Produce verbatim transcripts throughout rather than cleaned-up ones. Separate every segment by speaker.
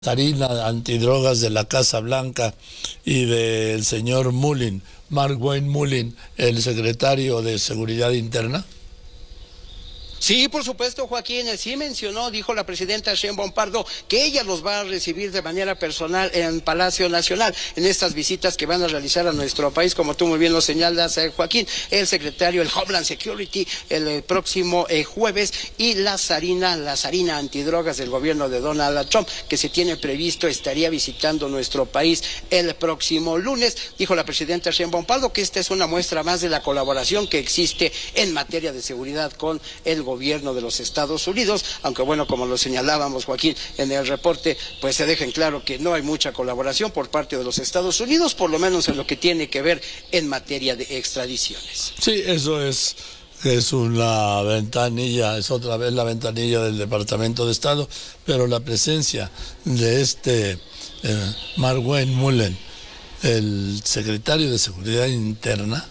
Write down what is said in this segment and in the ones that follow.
Speaker 1: Sarina antidrogas de la Casa Blanca y del señor Mullin, Mark Wayne Mullin, el secretario de Seguridad Interna?
Speaker 2: Sí, por supuesto, Joaquín, sí mencionó, dijo la presidenta Sheinbaum Pardo, que ella los va a recibir de manera personal en Palacio Nacional, en estas visitas que van a realizar a nuestro país, como tú muy bien lo señalas, eh, Joaquín, el secretario, el Homeland Security, el, el próximo eh, jueves, y la Sarina, la Sarina antidrogas del gobierno de Donald Trump, que se tiene previsto, estaría visitando nuestro país el próximo lunes. Dijo la presidenta Sheinbaum Pardo que esta es una muestra más de la colaboración que existe en materia de seguridad con el gobierno gobierno de los Estados Unidos, aunque bueno, como lo señalábamos, Joaquín, en el reporte, pues se deja en claro que no hay mucha colaboración por parte de los Estados Unidos, por lo menos en lo que tiene que ver en materia de extradiciones.
Speaker 1: Sí, eso es, es una ventanilla, es otra vez la ventanilla del Departamento de Estado, pero la presencia de este eh, Mark Wayne Mullin, el secretario de Seguridad Interna,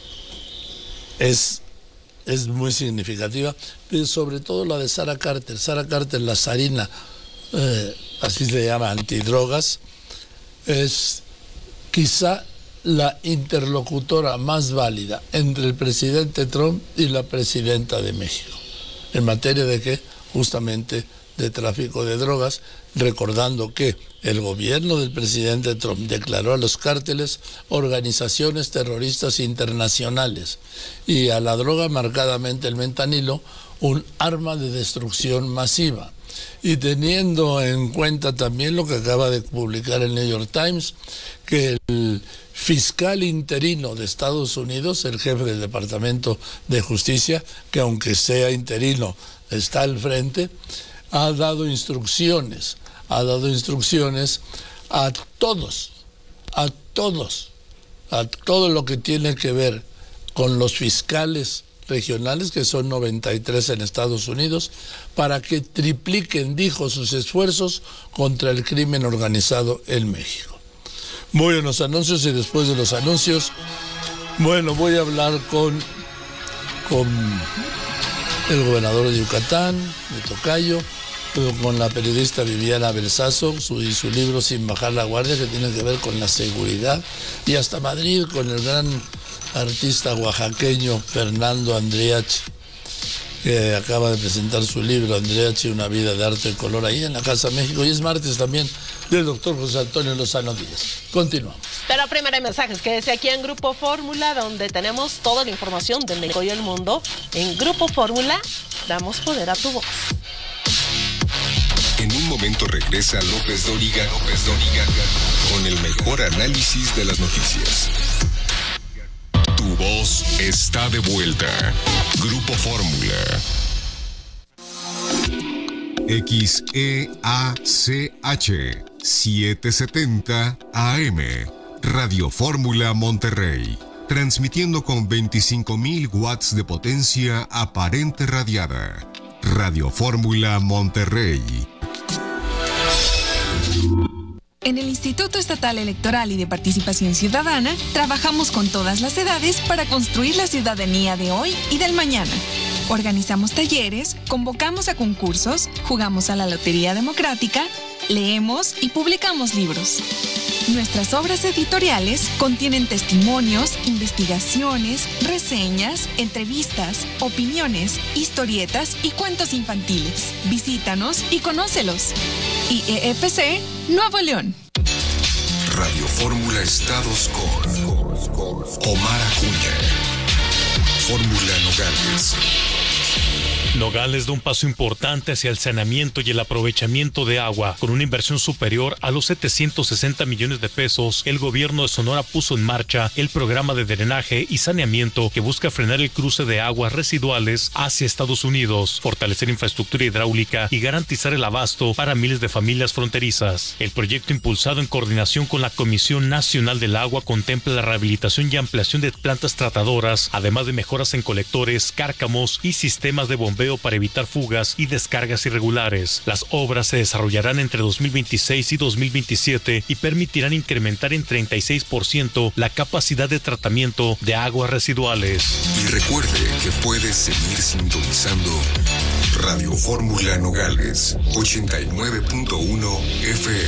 Speaker 1: es es muy significativa, pero sobre todo la de Sarah Carter. Sarah Carter, la Sarina, eh, así se llama, antidrogas, es quizá la interlocutora más válida entre el presidente Trump y la presidenta de México, en materia de que, justamente, de tráfico de drogas, recordando que el gobierno del presidente Trump declaró a los cárteles organizaciones terroristas internacionales y a la droga, marcadamente el fentanilo, un arma de destrucción masiva. Y teniendo en cuenta también lo que acaba de publicar el New York Times, que el fiscal interino de Estados Unidos, el jefe del Departamento de Justicia, que aunque sea interino está al frente, ha dado instrucciones, ha dado instrucciones a todos, a todos, a todo lo que tiene que ver con los fiscales regionales, que son noventa y tres en Estados Unidos, para que tripliquen, dijo, sus esfuerzos contra el crimen organizado en México. Voy a los anuncios y después de los anuncios, bueno, voy a hablar con, con el gobernador de Yucatán, de Tocayo, con la periodista Viviana Belsazo su, y su libro Sin bajar la guardia, que tiene que ver con la seguridad, y hasta Madrid con el gran artista oaxaqueño Fernando Andreachi, que acaba de presentar su libro Andreachi, una vida de arte y color, ahí en la Casa México, y es martes también del doctor José Antonio Lozano Díaz. Continuamos.
Speaker 3: Pero primero hay mensajes, quédese aquí en Grupo Fórmula, donde tenemos toda la información del México y el mundo. En Grupo Fórmula damos poder a tu voz.
Speaker 4: En un momento regresa López Dóriga, López Dóriga, con el mejor análisis de las noticias. Tu voz está de vuelta. Grupo Fórmula. X E A C H setecientos setenta A M. Radio Fórmula Monterrey. Transmitiendo con veinticinco mil watts de potencia aparente radiada. Radio Fórmula Monterrey.
Speaker 5: En el Instituto Estatal Electoral y de Participación Ciudadana, trabajamos con todas las edades para construir la ciudadanía de hoy y del mañana. Organizamos talleres, convocamos a concursos, jugamos a la Lotería Democrática, leemos y publicamos libros. Nuestras obras editoriales contienen testimonios, investigaciones, reseñas, entrevistas, opiniones, historietas y cuentos infantiles. Visítanos y conócelos. I E F C, Nuevo León.
Speaker 4: Radio Fórmula Estados con Omar Acuña. Fórmula Nogales.
Speaker 6: Nogales da un paso importante hacia el saneamiento y el aprovechamiento de agua. Con una inversión superior a los setecientos sesenta millones de pesos, el gobierno de Sonora puso en marcha el programa de drenaje y saneamiento que busca frenar el cruce de aguas residuales hacia Estados Unidos, fortalecer infraestructura hidráulica y garantizar el abasto para miles de familias fronterizas. El proyecto, impulsado en coordinación con la Comisión Nacional del Agua, contempla la rehabilitación y ampliación de plantas tratadoras, además de mejoras en colectores, cárcamos y sistemas de bombeo bombeo para evitar fugas y descargas irregulares. Las obras se desarrollarán entre dos mil veintiséis y dos mil veintisiete y permitirán incrementar en treinta y seis por ciento la capacidad de tratamiento de aguas residuales.
Speaker 4: Y recuerde que puede seguir sintonizando Radio Fórmula Nogales ochenta y nueve punto uno F M.